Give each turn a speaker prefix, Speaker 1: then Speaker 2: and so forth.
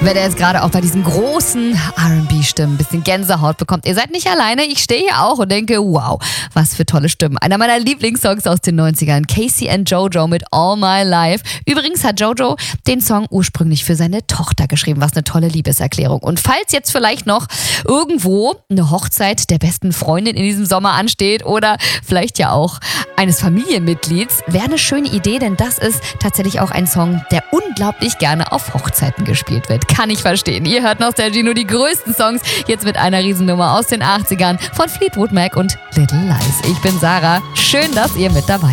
Speaker 1: Wenn er jetzt gerade auch bei diesen großen R&B-Stimmen ein bisschen Gänsehaut bekommt. Ihr seid nicht alleine, ich stehe hier auch und denke, wow, was für tolle Stimmen. Einer meiner Lieblingssongs aus den 90ern, Casey and Jojo mit All My Life. Übrigens hat Jojo den Song ursprünglich für seine Tochter geschrieben, was eine tolle Liebeserklärung. Und falls jetzt vielleicht noch irgendwo eine Hochzeit der besten Freundin in diesem Sommer ansteht oder vielleicht ja auch eines Familienmitglieds, wäre eine schöne Idee, denn das ist tatsächlich auch ein Song, der unglaublich gerne auf Hochzeiten gespielt wird. Kann ich verstehen. Ihr hört Nostalgie, nur die größten Songs, jetzt mit einer Riesennummer aus den 80ern von Fleetwood Mac und Little Lies. Ich bin Sarah. Schön, dass ihr mit dabei seid.